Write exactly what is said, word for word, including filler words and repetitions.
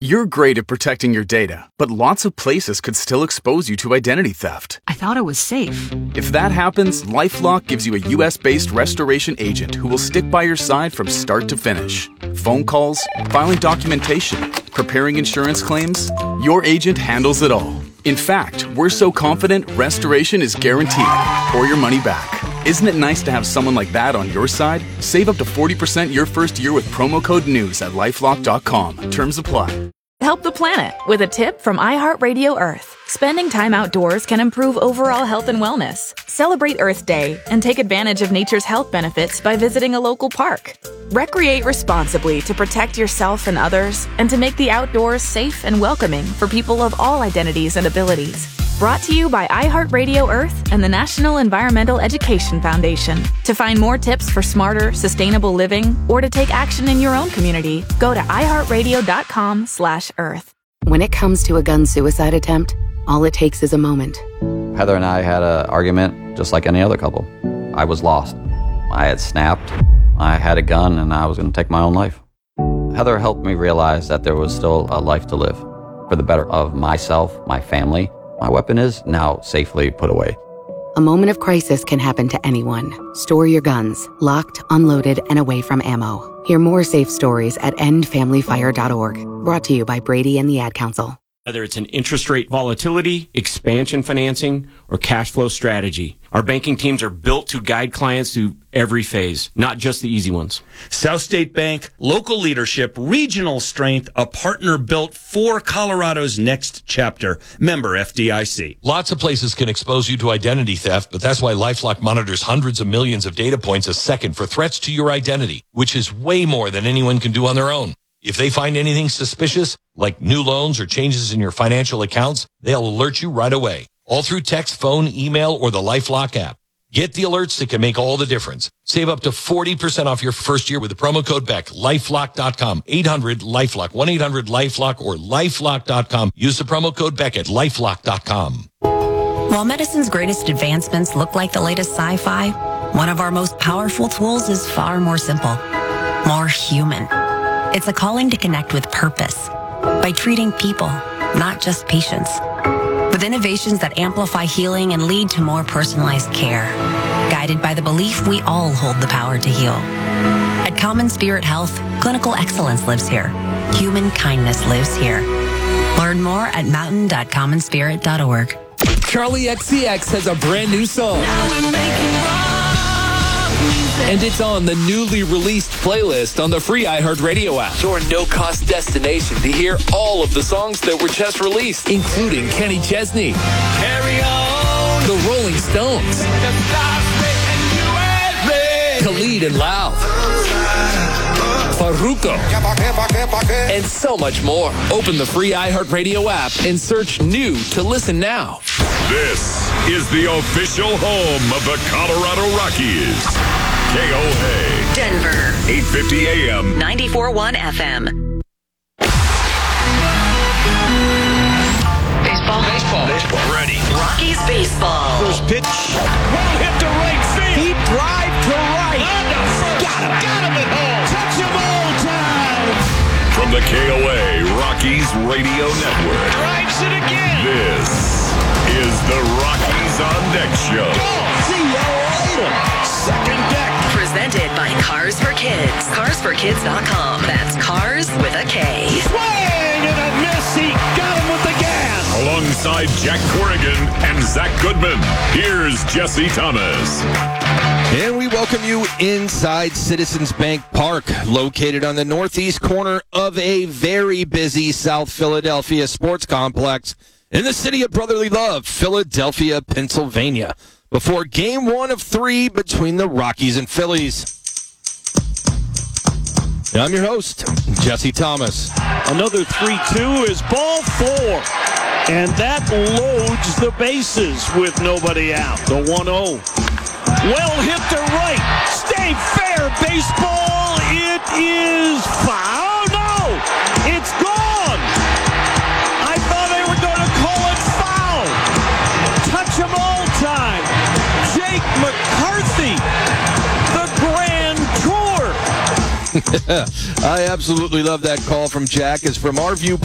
You're great at protecting your data, but lots of places could still expose you to identity theft. I thought it was safe. If that happens, LifeLock gives you a U S-based restoration agent who will stick by your side from start to finish. Phone calls, filing documentation, preparing insurance claims, your agent handles it all. In fact, we're so confident restoration is guaranteed or your money back. Isn't it nice to have someone like that on your side? Save up to forty percent your first year with promo code NEWS at lifelock dot com. Terms apply. Help the planet with a tip from iHeartRadio Earth. Spending time outdoors can improve overall health and wellness. Celebrate Earth Day and take advantage of nature's health benefits by visiting a local park. Recreate responsibly to protect yourself and others and to make the outdoors safe and welcoming for people of all identities and abilities. Brought to you by iHeartRadio Earth and the National Environmental Education Foundation. To find more tips for smarter, sustainable living or to take action in your own community, go to iHeartRadio.com slash Earth. When it comes to a gun suicide attempt, all it takes is a moment. Heather and I had an argument just like any other couple. I was lost. I had snapped. I had a gun and I was going to take my own life. Heather helped me realize that there was still a life to live for the better of myself, my family. My weapon is now safely put away. A moment of crisis can happen to anyone. Store your guns, locked, unloaded, and away from ammo. Hear more safe stories at end family fire dot org. Brought to you by Brady and the Ad Council. Whether it's an interest rate volatility, expansion financing, or cash flow strategy, our banking teams are built to guide clients through every phase, not just the easy ones. South State Bank, local leadership, regional strength, a partner built for Colorado's next chapter. Member F D I C. Lots of places can expose you to identity theft, but that's why LifeLock monitors hundreds of millions of data points a second for threats to your identity, which is way more than anyone can do on their own. If they find anything suspicious, like new loans or changes in your financial accounts, they'll alert you right away. All through text, phone, email, or the LifeLock app. Get the alerts that can make all the difference. Save up to forty percent off your first year with the promo code Beck. lifelock dot com. eight hundred LifeLock. one eight hundred LifeLock or lifelock dot com. Use the promo code Beck at lifelock dot com. While medicine's greatest advancements look like the latest sci-fi, one of our most powerful tools is far more simple, more human. It's a calling to connect with purpose by treating people, not just patients. With innovations that amplify healing and lead to more personalized care, guided by the belief we all hold the power to heal. At Common Spirit Health, clinical excellence lives here. Human kindness lives here. Learn more at mountain dot common spirit dot org. Charlie X C X has a brand new song. And it's on the newly released playlist on the free iHeartRadio app. Your no-cost destination to hear all of the songs that were just released, including Kenny Chesney, Carry On, The Rolling Stones, Khalid and Loud, Farruko, and so much more. Open the free iHeartRadio app and search New to listen now. This is the official home of the Colorado Rockies. K O A. Denver. eight fifty A M. ninety-four point one F M. Baseball. Baseball. Baseball. Ready. Rockies baseball. First pitch. One hit to right field. Deep drive to right. Got him. Got him at home. Touch him all time. From the K O A Rockies Radio Network. Drives it again. This is the Rockies on Deck Show. See you later. Second deck. Presented by Cars for Kids. cars for kids dot com. That's cars with a K. Swing and a miss. He got him with the gas. Alongside Jack Corrigan and Zach Goodman, here's Jesse Thomas. And we welcome you inside Citizens Bank Park, located on the northeast corner of a very busy South Philadelphia sports complex in the city of brotherly love, Philadelphia, Pennsylvania, before game one of three between the Rockies and Phillies. I'm your host, Jesse Thomas. Another three two is ball four. And that loads the bases with nobody out. The one oh. Well hit to right. Stay fair, baseball. It is foul. No, it's gone. I thought they were going to call it foul. Touch 'em all time. Jake McCarthy, the Grand Tour. I absolutely love that call from Jack. As from our viewpoint,